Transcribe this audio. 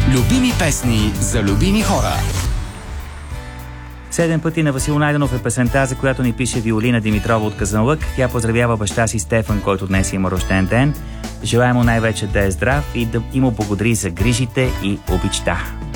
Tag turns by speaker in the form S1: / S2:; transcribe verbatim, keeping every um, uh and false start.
S1: Любими песни за любими хора.
S2: Седем пъти на Васил Найденов е песента, за която ни пише Виолина Димитрова от Казанлък. Тя поздравява баща си Стефан, който днес има рожден ден. Желая му най-вече да е здрав и да му благодари за грижите и обичта.